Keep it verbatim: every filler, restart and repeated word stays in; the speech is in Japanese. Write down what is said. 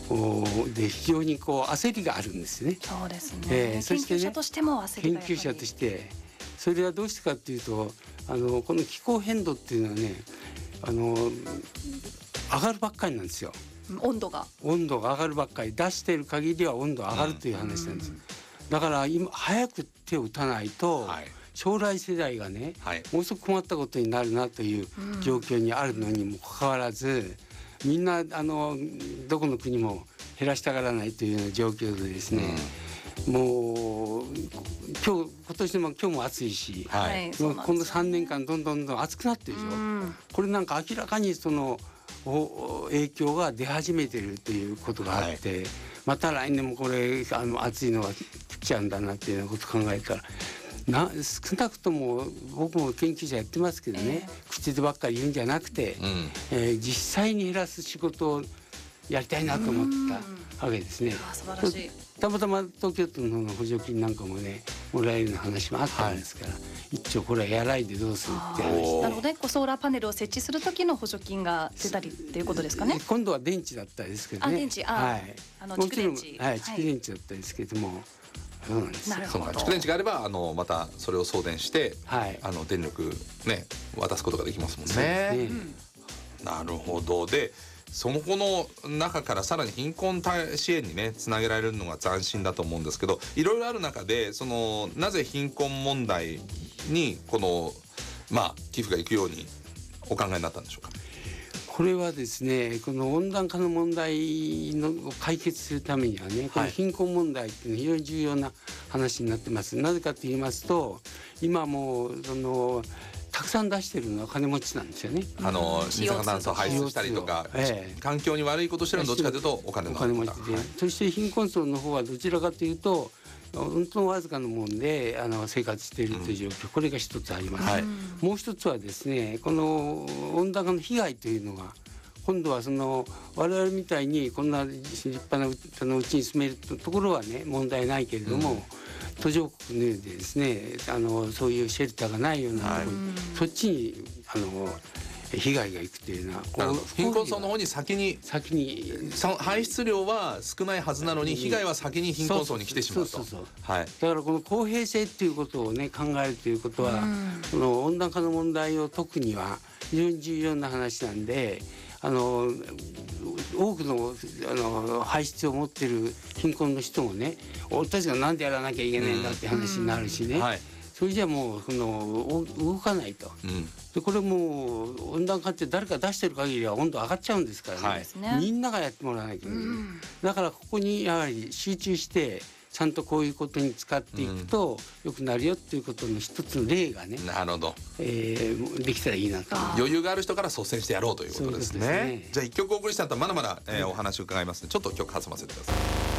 で非常にこう焦りがあるんですね。 そうですね、 えー、そしてね、 研究者としても焦りがやっぱり研究者としてそれはどうしてかっていうと、あのこの気候変動っていうのはね、あの上がるばっかりなんですよ。 温度が温度が上がるばっかり、出している限りは温度が上がるという話なんです、うん、だから今早く手を打たないと、はい、将来世代がね、はい、もうすぐ困ったことになるなという状況にあるのにもかかわらず、みんなあのどこの国も減らしたがらないというような状況でですね、うん、もう今日今年も今日も暑いし、はい、もうこのさんねんかんどんどんどん暑くなってるでしょ、うん、これなんか明らかにその影響が出始めているということがあって、はい、また来年もこれあの暑いのが来ちゃうんだなっていうようなことを考えたら、な少なくとも僕も研究者やってますけどね、えー、口でばっかり言うんじゃなくて、うんえー、実際に減らす仕事をやりたいなと思ったわけですね。 素晴らしい。 たまたま東京都の補助金なんかもねもらえるような話もあったんですから、はい、一応これはやらいでどうするって話。 なのでソーラーパネルを設置する時の補助金が出たりっていうことですかね。 今度は電池だったんですけどね。 あ電池あ、はい、あの蓄電池、 はい、蓄電池だったんですけども、はい、そうなんですよ。 そうなん蓄電池があればあのまたそれを送電して、はい、あの電力ね渡すことができますもんね。ね、うん、なるほど。でその後の中からさらに貧困支援にねつなげられるのが斬新だと思うんですけど、いろいろある中でそのなぜ貧困問題にこのまあ寄付がいくようにお考えになったんでしょうか。 これはですね、この温暖化の問題のを解決するためにはね、この貧困問題っていうのは非常に重要な話になってます。なぜかと言いますと、今もうそのたくさん出してるのは金持ちなんですよね。 あの二酸化炭素を排出したりとか、ええ、環境に悪いことしてるのはどっちかというとお金のお金持ちで、はい、そして貧困層の方はどちらかというと本当のわずかなもんであの生活しているという状況、うん、これが一つあります、はい、もう一つはですね、この温暖化の被害というのが今度はその我々みたいにこんな立派なあのうちに住めるところはね問題ないけれども、うん、途上国のようでですね、あのそういうシェルターがないようなところ、はい、そっちにあの被害がいくというのは貧困層の方に先に先に排出量は少ないはずなのに被害は先に貧困層に来てしまうと。 だからこの公平性っていうことをね考えるということは、この温暖化の問題を解くには非常に重要な話なんで、あの多くの、あの排出を持っている貧困の人もね、俺たちがなんでやらなきゃいけないんだって話になるしね、うんはい、それじゃもうその動かないと、うん、でこれもう温暖化って誰か出してる限りは温度上がっちゃうんですからね、はい、みんながやってもらわなきゃいけない、うん、だからここにやはり集中してちゃんとこういうことに使っていくと良くなるよっていうことの一つの例がね、 なるほど、 えー、できたらいいなと。 余裕がある人から率先してやろうということですね。そうですね。じゃあ一曲お送りした後まだまだ、えー、お話を伺いますのでちょっと曲挟ませてください。